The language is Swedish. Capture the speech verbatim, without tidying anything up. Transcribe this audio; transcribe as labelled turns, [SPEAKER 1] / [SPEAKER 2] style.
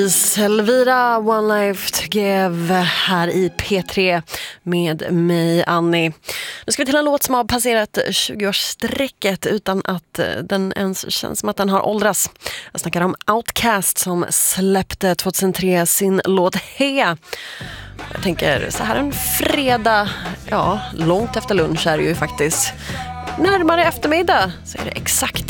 [SPEAKER 1] Elvira, One Life to Give här i P tre med mig, Annie. Nu ska vi till en låt som har passerat tjugo-årsstrecket utan att den ens känns som att den har åldras. Jag snackar om Outcast som släppte tjugohundratre sin låt Hea. Jag tänker så här en fredag, ja, långt efter lunch är det ju faktiskt. Närmare eftermiddag så är det exakt